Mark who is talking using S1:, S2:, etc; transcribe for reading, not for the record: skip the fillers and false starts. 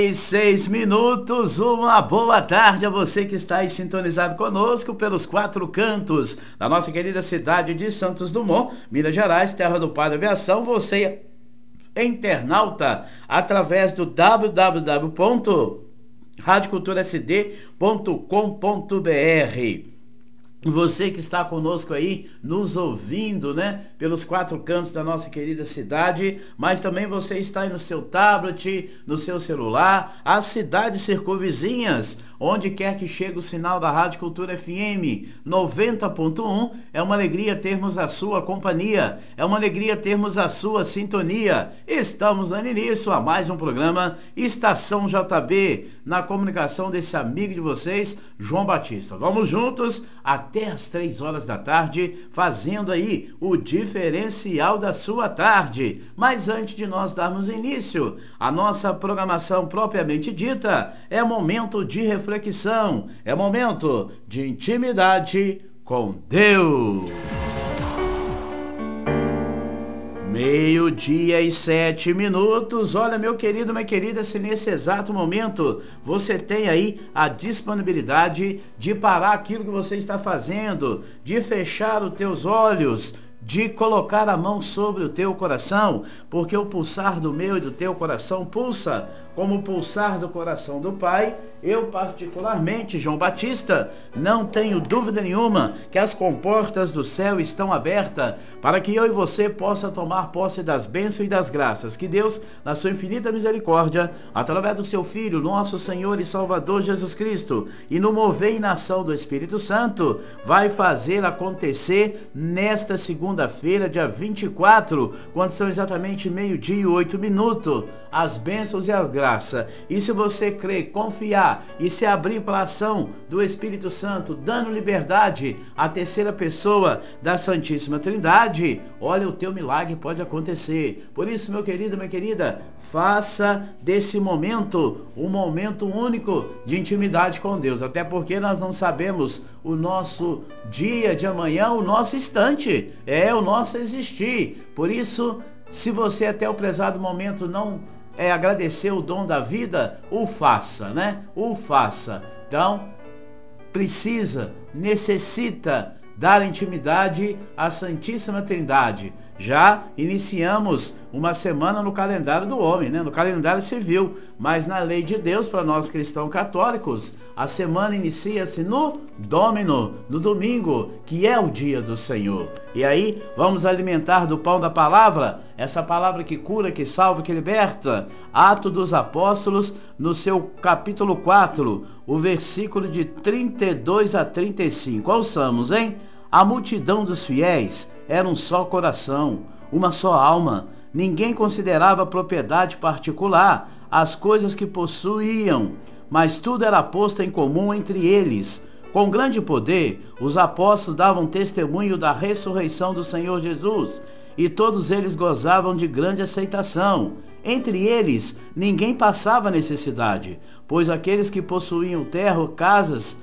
S1: 6 minutos, uma boa tarde a você que está aí sintonizado conosco pelos quatro cantos da nossa querida cidade de Santos Dumont, Minas Gerais, terra do pai da aviação. Você, internauta, através do www.radioculturasd.com.br. Você que está conosco aí, nos ouvindo, né, pelos quatro cantos da nossa querida cidade, mas também você está aí no seu tablet, no seu celular, as cidades circunvizinhas, onde quer que chegue o sinal da Rádio Cultura FM 90.1, é uma alegria termos a sua companhia, é uma alegria termos a sua sintonia. Estamos dando início a mais um programa Estação JB, na comunicação desse amigo de vocês, João Batista. Vamos juntos até às 3 horas da tarde, fazendo aí o diferencial da sua tarde. Mas antes de nós darmos início à nossa programação propriamente dita, é momento de reflexão, é momento de intimidade com Deus. 12:07. Olha, meu querido, minha querida, se nesse exato momento você tem aí a disponibilidade de parar aquilo que você está fazendo, de fechar os teus olhos, de colocar a mão sobre o teu coração, porque o pulsar do meu e do teu coração pulsa como o pulsar do coração do Pai. Eu particularmente, João Batista, não tenho dúvida nenhuma que as comportas do céu estão abertas para que eu e você possa tomar posse das bênçãos e das graças que Deus, na sua infinita misericórdia, através do seu Filho, nosso Senhor e Salvador Jesus Cristo, e no mover e na ação do Espírito Santo, vai fazer acontecer nesta segunda-feira, dia 24, quando são exatamente 12:08, as bênçãos e as graças. E se você crer, confiar e se abrir para a ação do Espírito Santo, dando liberdade à terceira pessoa da Santíssima Trindade, olha, o teu milagre pode acontecer. Por isso, meu querido, minha querida, faça desse momento um momento único de intimidade com Deus, até porque nós não sabemos o nosso dia de amanhã, o nosso instante, o nosso existir. Por isso, se você até o prezado momento não agradecer o dom da vida, o faça, né? O faça. Então, necessita dar intimidade à Santíssima Trindade. Já iniciamos uma semana no calendário do homem, né? No calendário civil, mas na lei de Deus, para nós cristãos católicos, a semana inicia-se no Dômino, no domingo, que é o dia do Senhor. E aí vamos alimentar do pão da palavra, essa palavra que cura, que salva, que liberta. Atos dos Apóstolos, no seu capítulo 4, o versículo de 32 a 35. Ouçamos, hein? A multidão dos fiéis era um só coração, uma só alma. Ninguém considerava propriedade particular as coisas que possuíam, mas tudo era posto em comum entre eles. Com grande poder, os apóstolos davam testemunho da ressurreição do Senhor Jesus, e todos eles gozavam de grande aceitação. Entre eles, ninguém passava necessidade, pois aqueles que possuíam terra ou casas